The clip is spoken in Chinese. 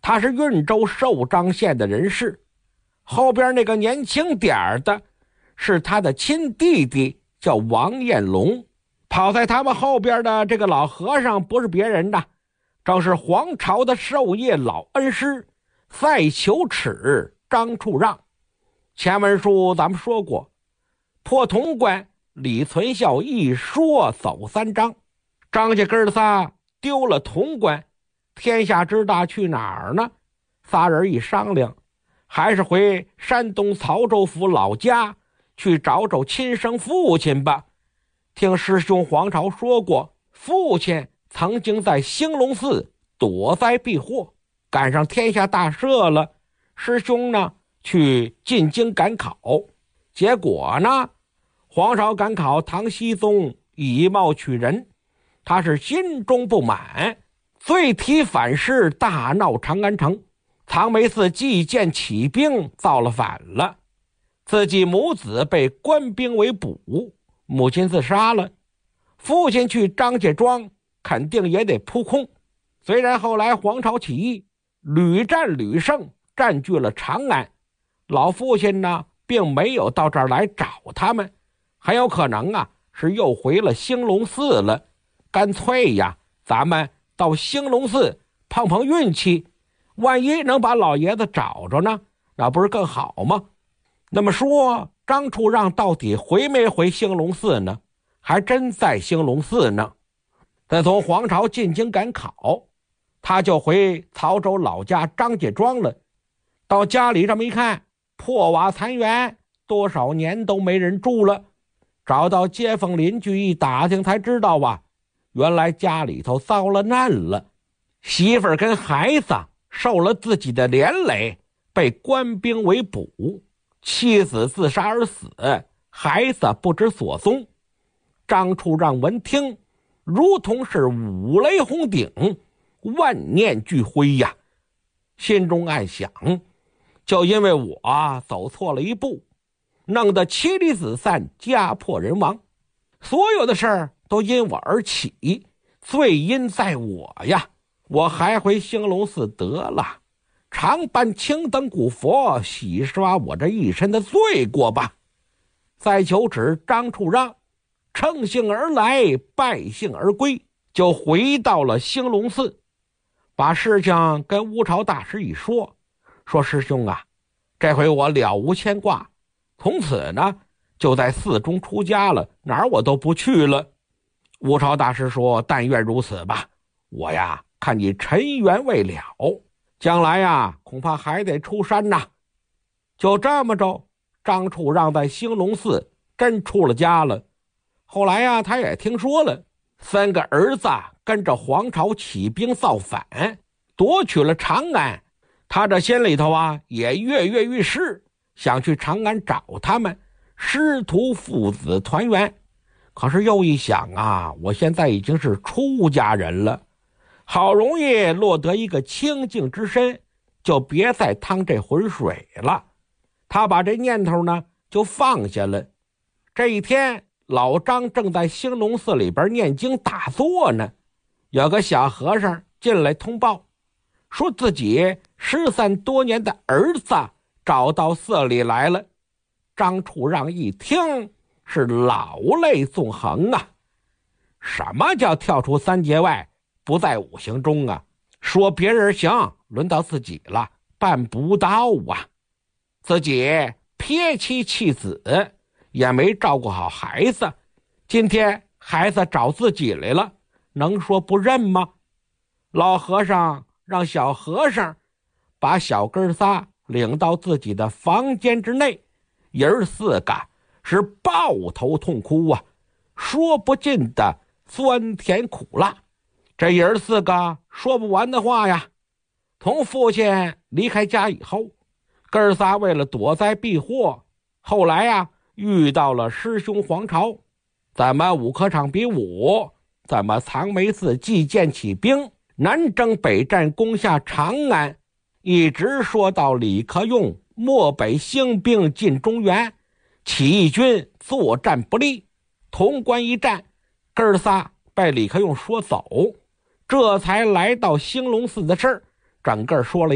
他是运州寿张县的人士。后边那个年轻点儿的是他的亲弟弟，叫王彦龙。跑在他们后边的这个老和尚不是别人的，正是皇朝的授业老恩师赛求齿张处让。前文书咱们说过，破潼关，李存孝一说走3章。张家哥仨丢了潼关，天下之大去哪儿呢？仨人一商量，还是回山东曹州府老家去找找亲生父亲吧。听师兄黄巢说过，父亲曾经在兴隆寺躲灾避祸，赶上天下大赦了。师兄呢去进京赶考，结果呢黄巢赶考唐僖宗以貌取人，他是心中不满，遂提反诗大闹长安城。唐梅寺祭剑起兵造了反了，自己母子被官兵围捕，母亲自杀了，父亲去张家庄肯定也得扑空。虽然后来黄巢起义屡战屡胜，占据了长安，老父亲呢并没有到这儿来找他们，很有可能是又回了兴隆寺了。干脆咱们到兴隆寺碰碰运气，万一能把老爷子找着呢，那不是更好吗？那么说张处让到底回没回兴隆寺呢？还真在兴隆寺呢。自从黄巢进京赶考，他就回曹州老家张家庄了。到家里这么一看，破瓦残垣，多少年都没人住了。找到街坊邻居一打听才知道原来家里头遭了难了，媳妇儿跟孩子受了自己的连累，被官兵围捕，妻子自杀而死，孩子不知所踪。张处让闻听，如同是五雷轰顶，万念俱灰心中暗想，就因为我走错了一步，弄得妻离子散，家破人亡，所有的事儿都因我而起，罪因在我我还回兴隆寺得了，常办青灯古佛，洗刷我这一身的罪过吧。赛求齿张处让乘兴而来，败兴而归，就回到了兴隆寺，把事情跟乌巢大师一说，说师兄这回我了无牵挂，从此呢就在寺中出家了，哪儿我都不去了。乌巢大师说，但愿如此吧，我看你尘缘未了，将来恐怕还得出山呐。就这么着，张处让在兴隆寺真出了家了。后来他也听说了3个儿子跟着黄巢起兵造反，夺取了长安，他这心里头也跃跃欲试，想去长安找他们，师徒父子团圆。可是又一想我现在已经是出家人了，好容易落得一个清净之身，就别再趟这浑水了。他把这念头呢就放下了。这一天，老张正在兴隆寺里边念经打坐呢，有个小和尚进来通报，说自己失散多年的儿子找到寺里来了。张处让一听是老泪纵横什么叫跳出3界外，不在5行中说别人行，轮到自己了，办不到自己撇妻弃子，也没照顾好孩子，今天孩子找自己来了，能说不认吗？老和尚让小和尚把小哥仨领到自己的房间之内，爷儿4个是抱头痛哭说不尽的酸甜苦辣。这爷儿4个说不完的话从父亲离开家以后，哥仨为了躲灾避祸，后来遇到了师兄黄巢，怎么5科场比武，怎么藏梅寺祭剑起兵，南征北战攻下长安，一直说到李克用漠北兴兵进中原，起义军作战不利，潼关一战，哥仨被李克用说走，这才来到兴隆寺的事儿，整个说了